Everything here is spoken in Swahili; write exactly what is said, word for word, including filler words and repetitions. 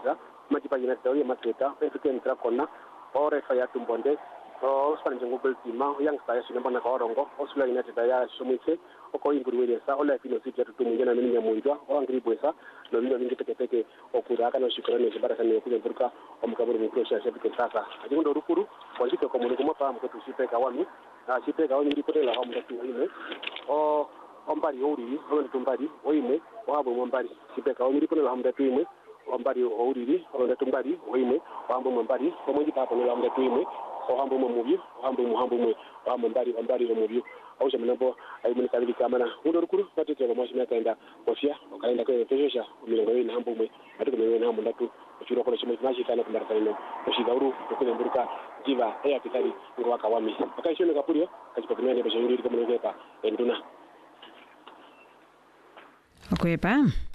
United majipa United ya maseta Benfica entra kona ore faya tumbonde o Spanish ngubel tima yang saya sudah pernah ke Orongo Osula United ya sumise oko inguru welesa ola fino city ya tutumungena mimi ya muindwa orangri bwesa lo lilo lingi teke teke okudaka no shukrani zibara sana kuja burka omukaburu mukosha sebike sasa ajindo rukuru kwandike ko muri kumapa mketu sipeka wami na sipeka wani ndipotela hamu ndatu ine o ombari oriri ono tumbari oime wabo mombari sipeka wani ndipotela hamu ndatu ine ombari oriri ono tumbari oime wabo mombari omonji papa no hamu ndatu ine ohambo mu mubi ohambo mu hambo mu ohambo mbari mbari mu mubi ausha mnambo ayi kali kamana undo rukuru batete ba mwashimya kaenda kofia okaenda kwa pesha mirongo ine hambo mu atiko mirongo hambo ndatu uchiro kola shimo maji kana kumara kana ushigauru ukule mburuka jiva eya kitari ngo wakawami akaishone kapurio kachipatimene besha yuri kama ngepa enduna okwepa